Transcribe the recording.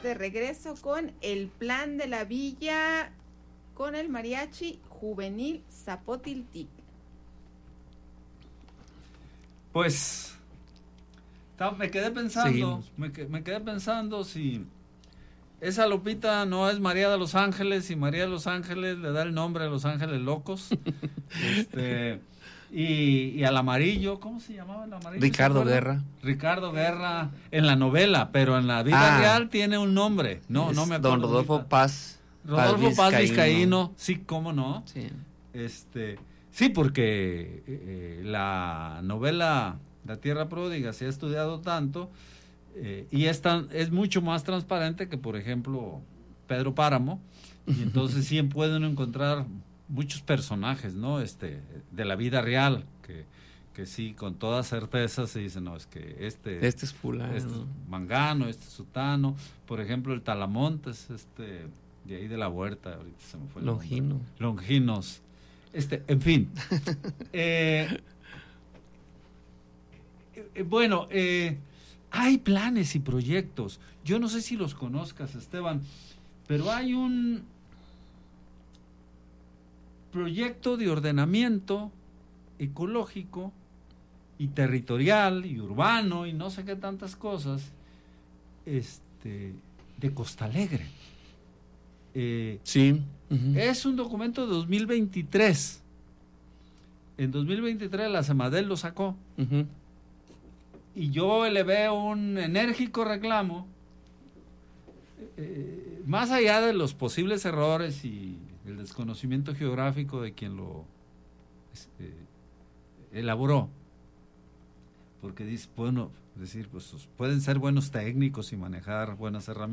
de regreso con el plan de la villa con el mariachi juvenil Zapotiltic. Pues me quedé pensando si esa Lupita no es María de los Ángeles, y María de los Ángeles le da el nombre a Los Ángeles Locos. Y al amarillo, ¿cómo se llamaba el amarillo? Ricardo Guerra. Ricardo Guerra en la novela, pero en la vida real tiene un nombre. No me acuerdo. Don Rodolfo Paz. Rodolfo Paz Vizcaíno. Sí, ¿cómo no? Sí. Sí, porque la novela La Tierra Pródiga se ha estudiado tanto y es mucho más transparente que, por ejemplo, Pedro Páramo, y entonces sí pueden encontrar muchos personajes, ¿no? De la vida real, que sí, con toda certeza se dice, no, es que este es fulano, este es Mangano, este es Sutano. Por ejemplo, el Talamontes, de ahí de la Huerta, ahorita se me fue el Longino. Longinos. En fin. Bueno, hay planes y proyectos. Yo no sé si los conozcas, Esteban, pero hay un proyecto de ordenamiento ecológico y territorial y urbano y no sé qué tantas cosas, de Costa Alegre. Sí. Es un documento de 2023. En 2023 la Semadel lo sacó. Y yo le veo un enérgico reclamo, más allá de los posibles errores y el desconocimiento geográfico de quien lo elaboró, porque dice, bueno, decir, pues pueden ser buenos técnicos y manejar buenas herramientas,